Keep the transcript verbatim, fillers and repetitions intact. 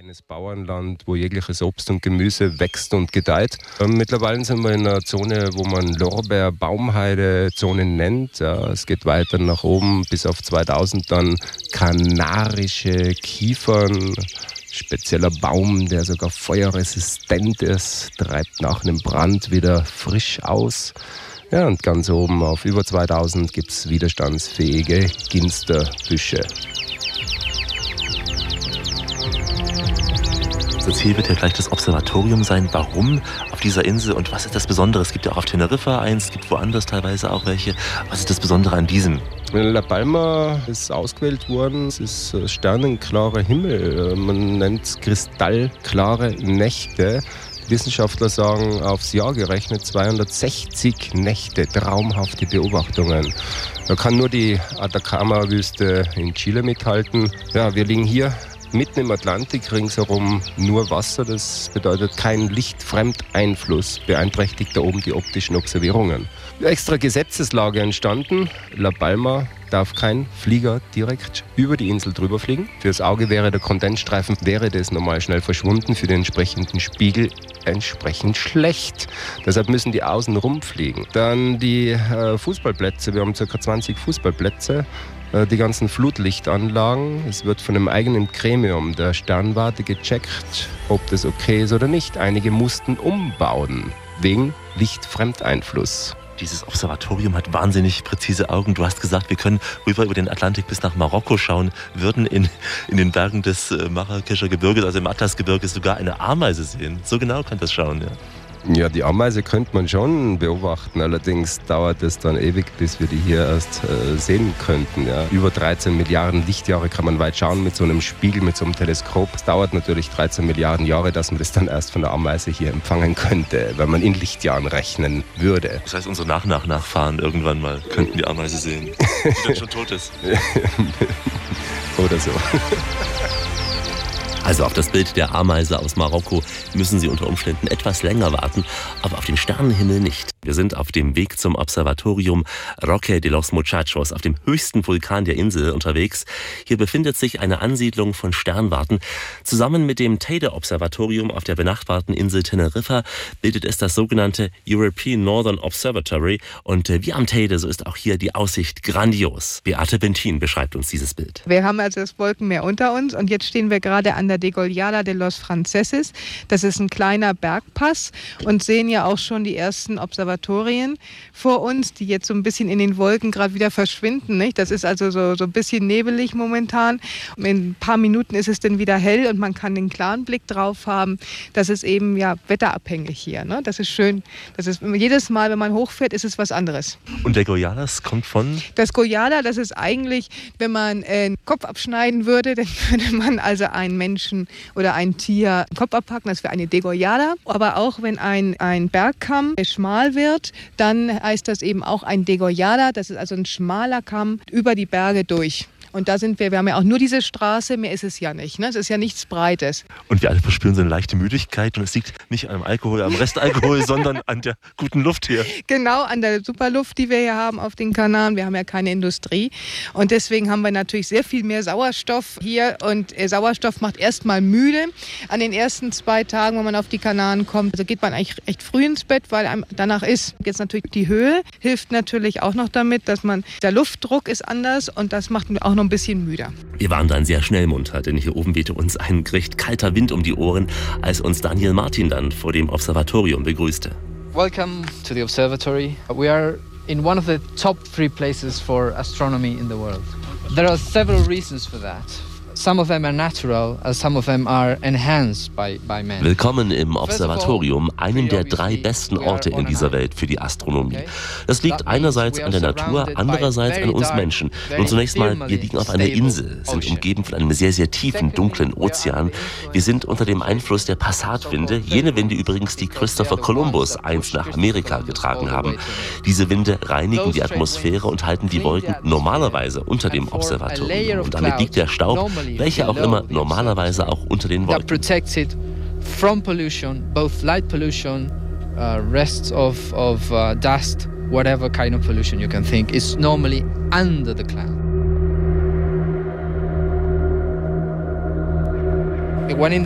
Kleines Bauernland, wo jegliches Obst und Gemüse wächst und gedeiht. Mittlerweile sind wir in einer Zone, wo man Lorbeer-Baumheide-Zone nennt. Ja, es geht weiter nach oben bis auf zweitausend, dann kanarische Kiefern. Spezieller Baum, der sogar feuerresistent ist, treibt nach einem Brand wieder frisch aus. Ja, und ganz oben auf über zweitausend gibt es widerstandsfähige Ginsterbüsche. Das Ziel wird ja gleich das Observatorium sein. Warum auf dieser Insel und was ist das Besondere? Es gibt ja auch auf Teneriffa eins, es gibt woanders teilweise auch welche. Was ist das Besondere an diesem? La Palma ist ausgewählt worden. Es ist sternenklarer Himmel. Man nennt es kristallklare Nächte. Wissenschaftler sagen, aufs Jahr gerechnet zweihundertsechzig Nächte, traumhafte Beobachtungen. Da kann nur die Atacama-Wüste in Chile mithalten. Ja, wir liegen hier mitten im Atlantik, ringsherum nur Wasser. Das bedeutet kein Lichtfremdeinfluss, beeinträchtigt da oben die optischen Observierungen. Extra Gesetzeslage entstanden. La Palma darf kein Flieger direkt über die Insel drüber fliegen. Fürs Auge wäre der Kondensstreifen, wäre das normal schnell verschwunden, für den entsprechenden Spiegel entsprechend schlecht. Deshalb müssen die außen rumfliegen. Dann die äh, Fußballplätze, wir haben ca. zwanzig Fußballplätze. Äh, die ganzen Flutlichtanlagen. Es wird von einem eigenen Gremium der Sternwarte gecheckt, ob das okay ist oder nicht. Einige mussten umbauen, wegen Lichtfremdeinfluss. Dieses Observatorium hat wahnsinnig präzise Augen. Du hast gesagt, wir können rüber über den Atlantik bis nach Marokko schauen, würden in, in den Bergen des äh, Marrakescher Gebirges, also im Atlasgebirge, sogar eine Ameise sehen. So genau kann das schauen, ja. Ja, die Ameise könnte man schon beobachten, allerdings dauert es dann ewig, bis wir die hier erst äh, sehen könnten. Ja. Über dreizehn Milliarden Lichtjahre kann man weit schauen mit so einem Spiegel, mit so einem Teleskop. Es dauert natürlich dreizehn Milliarden Jahre, dass man das dann erst von der Ameise hier empfangen könnte, wenn man in Lichtjahren rechnen würde. Das heißt, unsere Nach-Nach-Nachfahren irgendwann mal könnten die Ameise sehen, die dann schon tot ist. Oder so. Also auf das Bild der Ameise aus Marokko müssen Sie unter Umständen etwas länger warten, aber auf den Sternenhimmel nicht. Wir sind auf dem Weg zum Observatorium Roque de los Muchachos, auf dem höchsten Vulkan der Insel unterwegs. Hier befindet sich eine Ansiedlung von Sternwarten. Zusammen mit dem Teide-Observatorium auf der benachbarten Insel Teneriffa bildet es das sogenannte European Northern Observatory. Und wie am Teide, so ist auch hier die Aussicht grandios. Beate Bentin beschreibt uns dieses Bild. Wir haben also das Wolkenmeer unter uns und jetzt stehen wir gerade an der Degollada de los Franceses. Das ist ein kleiner Bergpass und sehen ja auch schon die ersten Observatorien vor uns, die jetzt so ein bisschen in den Wolken gerade wieder verschwinden. Nicht? Das ist also so, so ein bisschen nebelig momentan. In ein paar Minuten ist es dann wieder hell und man kann den klaren Blick drauf haben. Das ist eben ja wetterabhängig hier. Ne? Das ist schön. Das ist, jedes Mal, wenn man hochfährt, ist es was anderes. Und der Goyala, das kommt von? Das Goyala, das ist eigentlich, wenn man äh, den Kopf abschneiden würde, dann würde man also einen Menschen oder ein Tier den Kopf abhacken, das wäre eine Degollada. Aber auch wenn ein, ein Bergkamm schmal wird, dann heißt das eben auch ein Degollada. Das ist also ein schmaler Kamm über die Berge durch. Und da sind wir, wir haben ja auch nur diese Straße, mehr ist es ja nicht. Ne? Es ist ja nichts Breites. Und wir alle verspüren so eine leichte Müdigkeit und es liegt nicht am Alkohol, am Restalkohol, sondern an der guten Luft hier. Genau, an der Superluft, die wir hier haben auf den Kanaren. Wir haben ja keine Industrie und deswegen haben wir natürlich sehr viel mehr Sauerstoff hier und äh, Sauerstoff macht erstmal müde. An den ersten zwei Tagen, wenn man auf die Kanaren kommt, also geht man eigentlich recht früh ins Bett, weil einem danach ist. Jetzt natürlich die Höhe hilft natürlich auch noch damit, dass man, der Luftdruck ist anders und das macht auch noch ein bisschen müder. Wir waren dann sehr schnell munter, denn hier oben wehte uns ein recht kalter Wind um die Ohren, als uns Daniel Martin dann vor dem Observatorium begrüßte. Welcome to the observatory. We are in one of the top three places for astronomy in the world. There are several reasons for that. Some of them are natural, as some of them are enhanced by, by man. Willkommen im Observatorium, einem der drei besten Orte in dieser Welt für die Astronomie. Das liegt einerseits an der Natur, andererseits an uns Menschen. Und zunächst mal, wir liegen auf einer Insel, sind umgeben von einem sehr, sehr tiefen, dunklen Ozean. Wir sind unter dem Einfluss der Passatwinde, jene Winde übrigens, die Christopher Columbus einst nach Amerika getragen haben. Diese Winde reinigen die Atmosphäre und halten die Wolken normalerweise unter dem Observatorium. Und damit liegt der Staub, welche auch immer normalerweise auch unter den Wolken. That protects it from pollution, both light pollution, uh, rests of, of uh, dust, whatever kind of pollution you can think, is normally under the cloud. When in